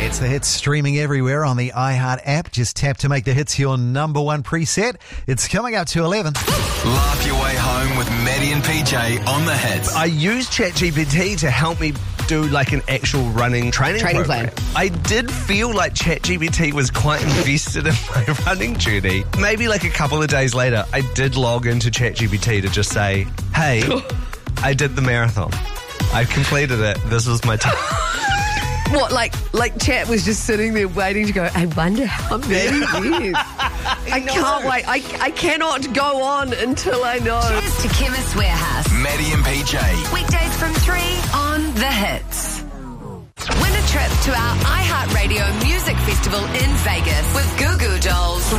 It's the hits streaming everywhere on the iHeart app. Just tap to make the hits your number one preset. It's coming up to 11. Laugh your way home with Maddie and PJ on the hits. I used ChatGPT to help me do like an actual running training plan. I did feel like ChatGPT was quite invested in my running journey. Maybe like a couple of days later, I did log into ChatGPT to just say, hey, I did the marathon. I completed it. This was my time. What, like Chat was just sitting there waiting to go, I wonder how many years. I can't wait. I cannot go on until I know. Cheers to Chemist Warehouse. Maddie and PJ. Weekdays from 3 on The Hits. Win a trip to our iHeartRadio Music Festival in Vegas with Goo Goo Dolls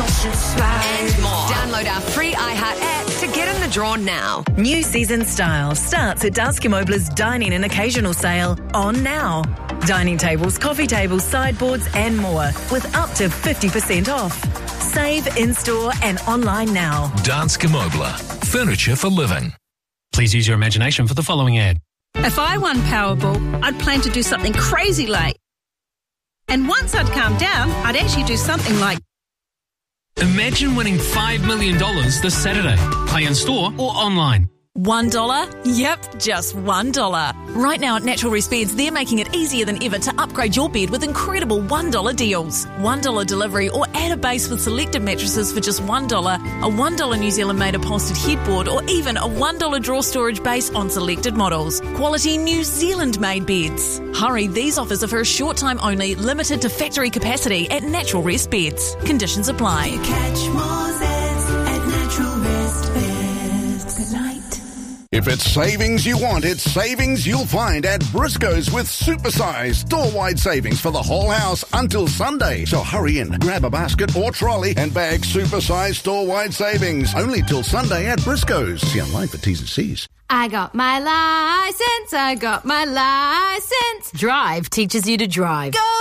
and more. Download our free iHeart app to get in the draw now. New season style starts at Danske Mobler's Dining and Occasional Sale on now. Dining tables, coffee tables, sideboards and more with up to 50% off. Save in-store and online now. Danske Mobler. Furniture for living. Please use your imagination for the following ad. If I won Powerball, I'd plan to do something crazy late. And once I'd calmed down, I'd actually do something like... Imagine winning $5 million this Saturday. Play in store or online. $1? Yep, just $1. Right now at Natural Rest Beds, they're making it easier than ever to upgrade your bed with incredible $1 deals. $1 delivery or add a base with selected mattresses for just $1, a $1 New Zealand made upholstered headboard or even a $1 drawer storage base on selected models. Quality New Zealand made beds. Hurry, these offers are for a short time only, limited to factory capacity at Natural Rest Beds. Conditions apply. Catch more zeds at Natural Rest Beds. Good night. If it's savings you want, it's savings you'll find at Briscoe's with supersize store-wide savings for the whole house until Sunday. So hurry in, grab a basket or trolley and bag supersize store-wide savings. Only till Sunday at Briscoe's. See online for T's and C's. I got my license. I got my license. Drive teaches you to drive. Go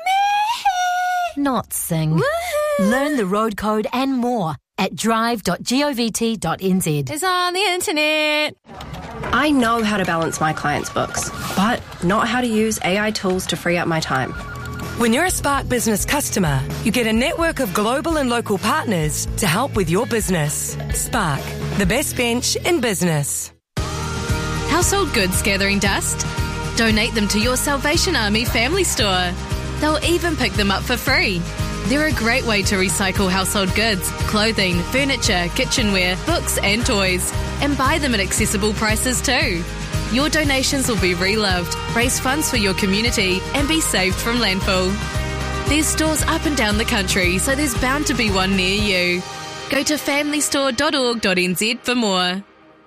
me! Not sing. Woo-hoo. Learn the road code and more at drive.govt.nz. It's on the internet. I know how to balance my clients' books, but not how to use AI tools to free up my time. When you're a Spark Business customer, you get a network of global and local partners to help with your business. Spark, the best bench in business. Household goods gathering dust? Donate them to your Salvation Army family store. They'll even pick them up for free. They're a great way to recycle household goods, clothing, furniture, kitchenware, books and toys, and buy them at accessible prices too. Your donations will be reloved, raise funds for your community, and be saved from landfill. There's stores up and down the country, so there's bound to be one near you. Go to familystore.org.nz for more.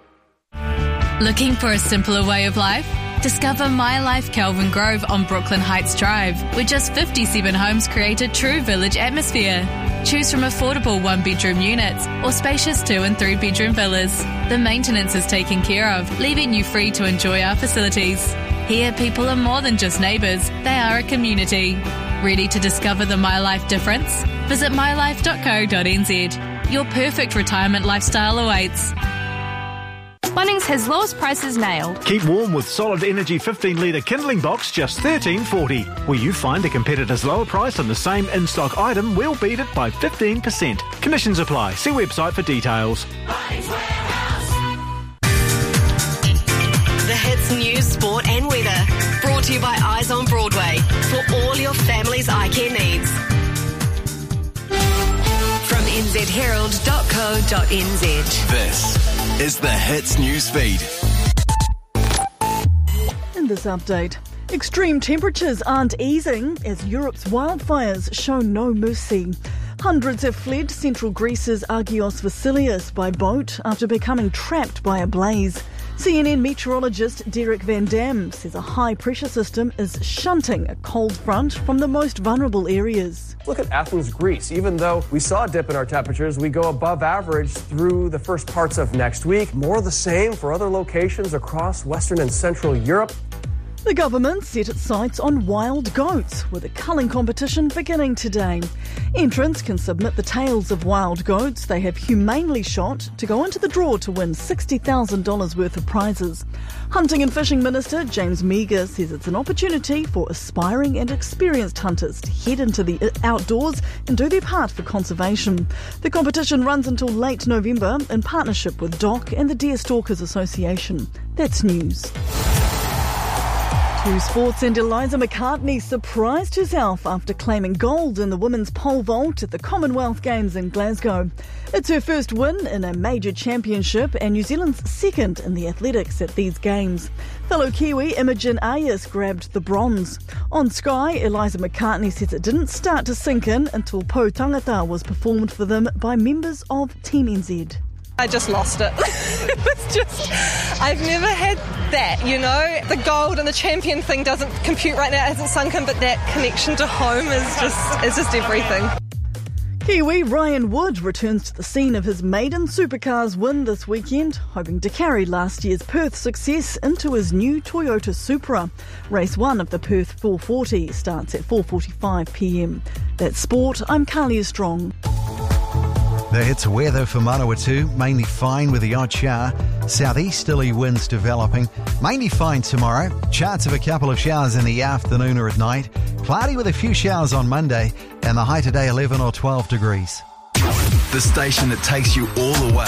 Looking for a simpler way of life? Discover My Life Kelvin Grove on Brooklyn Heights Drive, where just 57 homes create a true village atmosphere. Choose from affordable one-bedroom units or spacious 2- and 3-bedroom villas. The maintenance is taken care of, leaving you free to enjoy our facilities. Here, people are more than just neighbours, they are a community. Ready to discover the My Life difference? Visit mylife.co.nz. Your perfect retirement lifestyle awaits. Bunnings has lowest prices nailed. Keep warm with Solid Energy 15-litre kindling box, just $13.40. Will you find a competitor's lower price on the same in-stock item? We'll beat it by 15%. Conditions apply. See website for details. The hits, news, sport and weather. Brought to you by Eyes on Broadway. For all your family's eye care needs. From nzherald.co.nz. This is the Hits News Feed. In this update, extreme temperatures aren't easing as Europe's wildfires show no mercy. Hundreds have fled central Greece's Agios Vasilios by boat after becoming trapped by a blaze. CNN meteorologist Derek Van Dam says a high-pressure system is shunting a cold front from the most vulnerable areas. Look at Athens, Greece. Even though we saw a dip in our temperatures, we go above average through the first parts of next week. More of the same for other locations across Western and Central Europe. The government set its sights on wild goats, with a culling competition beginning today. Entrants can submit the tails of wild goats they have humanely shot to go into the draw to win $60,000 worth of prizes. Hunting and Fishing Minister James Meagher says it's an opportunity for aspiring and experienced hunters to head into the outdoors and do their part for conservation. The competition runs until late November in partnership with DOC and the Deer Stalkers Association. That's news. To sports, and Eliza McCartney surprised herself after claiming gold in the women's pole vault at the Commonwealth Games in Glasgow. It's her first win in a major championship and New Zealand's second in the athletics at these games. Fellow Kiwi Imogen Ayers grabbed the bronze. On Sky, Eliza McCartney says it didn't start to sink in until Po Tangata was performed for them by members of Team NZ. I just lost it. It was just, I've never had that, you know. The gold and the champion thing doesn't compute right now, it hasn't sunk in, but that connection to home is just everything. Kiwi Ryan Wood returns to the scene of his maiden supercars win this weekend, hoping to carry last year's Perth success into his new Toyota Supra. Race 1 of the Perth 440 starts at 4:45 p.m. That's sport. I'm Kalia Strong. The Hits weather for Manawatu, mainly fine with the odd shower. Southeasterly winds developing. Mainly fine tomorrow. Chance of a couple of showers in the afternoon or at night. Cloudy with a few showers on Monday. And the high today 11 or 12 degrees. The station that takes you all the way.